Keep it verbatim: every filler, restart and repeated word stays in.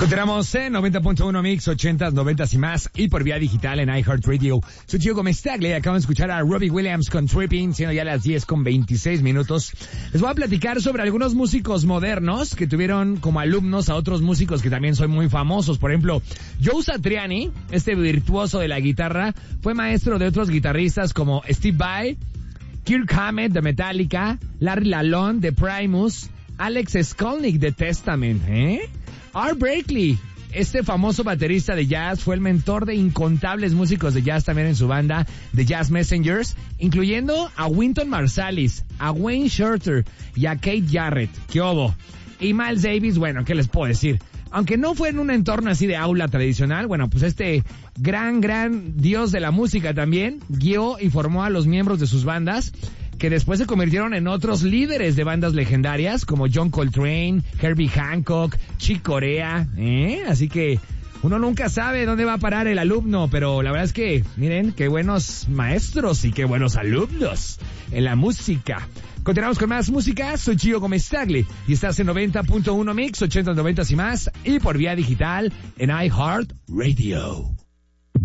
Continuamos en noventa punto uno Mix, ochentas, noventas y más, y por vía digital en iHeartRadio. Soy Gio Gómez Tagle, acaban de escuchar a Robbie Williams con Tripping, siendo ya las diez con veintiséis minutos. Les voy a platicar sobre algunos músicos modernos que tuvieron como alumnos a otros músicos que también son muy famosos. Por ejemplo, Joe Satriani, este virtuoso de la guitarra, fue maestro de otros guitarristas como Steve Vai, Kirk Hammett de Metallica, Larry Lalonde de Primus, Alex Skolnick de Testament, ¿eh? Art Blakey, este famoso baterista de jazz, fue el mentor de incontables músicos de jazz también en su banda, The Jazz Messengers, incluyendo a Wynton Marsalis, a Wayne Shorter y a Keith Jarrett. ¿Qué hubo? Y Miles Davis, bueno, ¿qué les puedo decir? Aunque no fue en un entorno así de aula tradicional, bueno, pues este gran, gran dios de la música también guió y formó a los miembros de sus bandas, que después se convirtieron en otros líderes de bandas legendarias como John Coltrane, Herbie Hancock, Chick Corea, ¿eh? Así que uno nunca sabe dónde va a parar el alumno, pero la verdad es que, miren, qué buenos maestros y qué buenos alumnos en la música. Continuamos con más música, soy Gio Gómez Tagle y estás en noventa punto uno Mix, ochentas, noventas y más, y por vía digital en iHeartRadio.